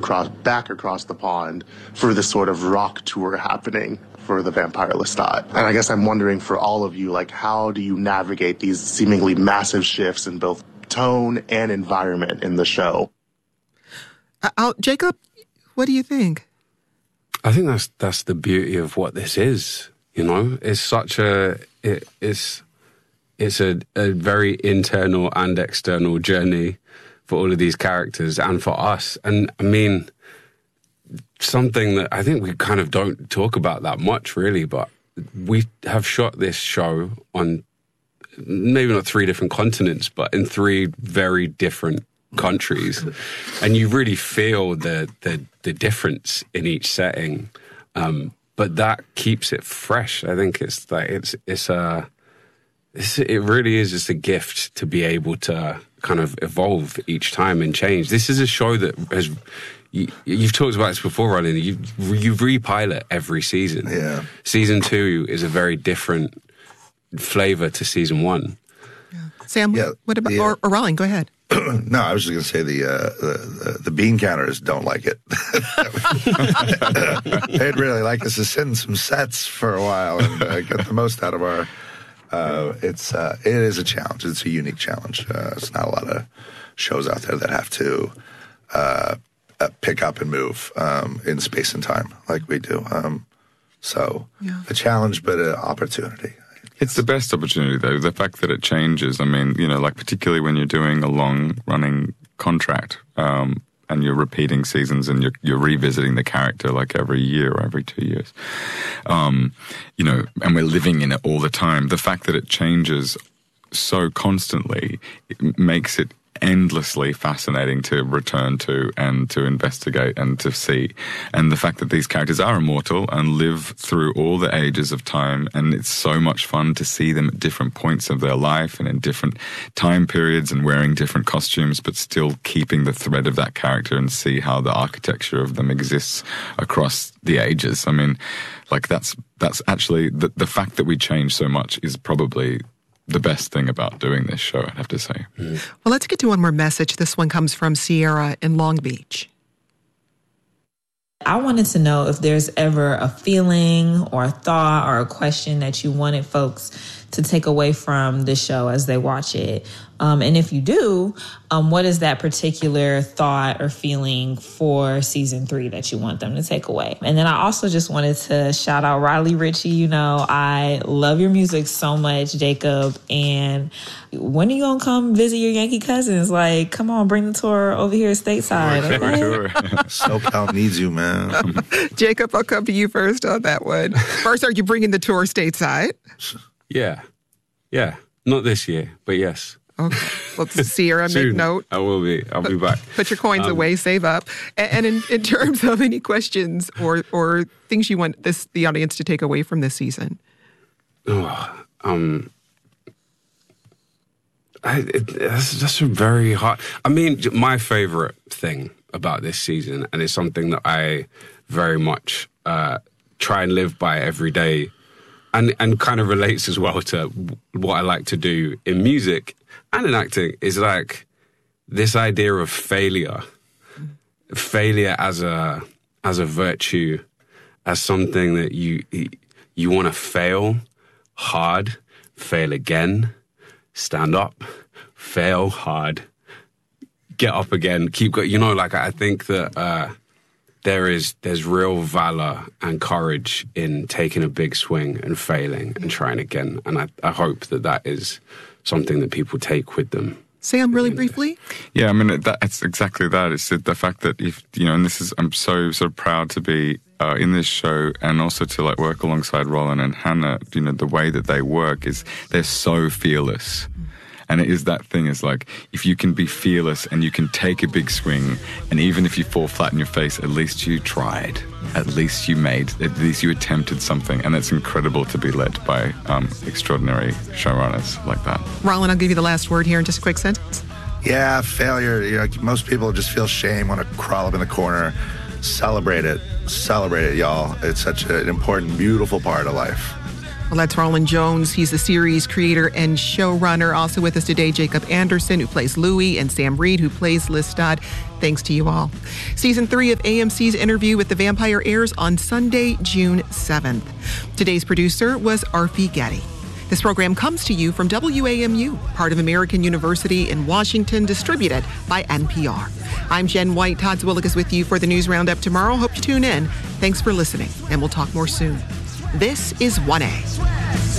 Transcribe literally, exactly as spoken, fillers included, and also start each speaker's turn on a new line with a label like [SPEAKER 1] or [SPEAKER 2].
[SPEAKER 1] across, back across the pond for this sort of rock tour happening for the Vampire Lestat. And I guess I'm wondering for all of you, like, how do you navigate these seemingly massive shifts in both tone and environment in the show?
[SPEAKER 2] Uh, Jacob, what do you think?
[SPEAKER 3] I think that's that's the beauty of what this is. You know, it's such a it, it's it's a, a very internal and external journey for all of these characters and for us. And I mean, something that I think we kind of don't talk about that much, really, but we have shot this show on maybe not three different continents, but in three very different countries, and you really feel the the, the difference in each setting. Um, but that keeps it fresh. I think it's like it's it's a it's, it really is just a gift to be able to kind of evolve each time and change. This is a show that has. You, you've talked about this before, Ronnie. You you repilot every season.
[SPEAKER 4] Yeah.
[SPEAKER 3] Season two is a very different flavor to season one.
[SPEAKER 2] Yeah. Sam, yeah, what about yeah. or, or Rolling? Go ahead.
[SPEAKER 4] No, I was just going to say the, uh, the the bean counters don't like it. They'd really like us to sit in some sets for a while and uh, get the most out of our. Uh, it's uh, it is a challenge. It's a unique challenge. Uh, it's not a lot of shows out there that have to uh, uh, pick up and move um, in space and time like we do. Um, so yeah. a challenge, but an opportunity.
[SPEAKER 5] It's the best opportunity, though, the fact that it changes. I mean, you know, like particularly when you're doing a long-running contract um, and you're repeating seasons and you're, you're revisiting the character like every year or every two years, um, you know, and we're living in it all the time. The fact that it changes so constantly, it makes it endlessly fascinating to return to and to investigate and to see. And the fact that these characters are immortal and live through all the ages of time, and it's so much fun to see them at different points of their life and in different time periods and wearing different costumes, but still keeping the thread of that character and see how the architecture of them exists across the ages. I mean, like that's that's actually, the, the fact that we change so much is probably the best thing about doing this show, I'd have to say.
[SPEAKER 2] Mm. Well, let's get to one more message. This one comes from Sierra in Long Beach.
[SPEAKER 6] I wanted to know if there's ever a feeling or a thought or a question that you wanted folks to take away from the show as they watch it. Um, and if you do, um, what is that particular thought or feeling for season three that you want them to take away? And then I also just wanted to shout out Riley Ritchie. You know, I love your music so much, Jacob. And when are you going to come visit your Yankee cousins? Like, come on, bring the tour over here stateside. Okay?
[SPEAKER 4] SoCal needs you, man.
[SPEAKER 2] Jacob, I'll come to you first on that one. First, are you bringing the tour stateside?
[SPEAKER 3] Yeah. Yeah. Not this year, but yes.
[SPEAKER 2] Okay. Well, Sierra, make note.
[SPEAKER 3] I will be. I'll
[SPEAKER 2] put,
[SPEAKER 3] be back.
[SPEAKER 2] Put your coins
[SPEAKER 3] um,
[SPEAKER 2] away, save up. And, and in, in terms of any questions or or things you want this the audience to take away from this season.
[SPEAKER 3] Oh, um, I, it, that's, that's a very hard. I mean, my favorite thing about this season, and it's something that I very much uh, try and live by every day, and and kind of relates as well to what I like to do in music and in acting, is like this idea of failure, failure as a as a virtue, as something that you you want to fail hard, fail again, stand up, fail hard, get up again, keep going. You know, like I think that uh, there is there's real valor and courage in taking a big swing and failing and trying again, and I, I hope that that is something that people take with them.
[SPEAKER 2] Sam, really briefly?
[SPEAKER 5] Yeah, I mean, that, it's exactly that. It's the fact that, if you know, and this is, I'm so sort of proud to be uh, in this show and also to like work alongside Roland and Hannah. You know, the way that they work is they're so fearless. And it is that thing, is like, if you can be fearless and you can take a big swing, and even if you fall flat in your face, at least you tried. At least you made, at least you attempted something. And it's incredible to be led by um, extraordinary showrunners like that.
[SPEAKER 2] Roland, I'll give you the last word here in just a quick sentence.
[SPEAKER 4] Yeah, failure. You know, most people just feel shame, want to crawl up in the corner. Celebrate it. Celebrate it, y'all. It's such an important, beautiful part of life.
[SPEAKER 2] Well, that's Roland Jones. He's the series creator and showrunner. Also with us today, Jacob Anderson, who plays Louis, and Sam Reed, who plays Lestat. Thanks to you all. Season three of A M C's Interview with the Vampire airs on Sunday, June seventh. Today's producer was Arfi Getty. This program comes to you from W A M U, part of American University in Washington, distributed by N P R. I'm Jen White. Todd Zwillig is with you for the News Roundup tomorrow. Hope you tune in. Thanks for listening, and we'll talk more soon. This is one A.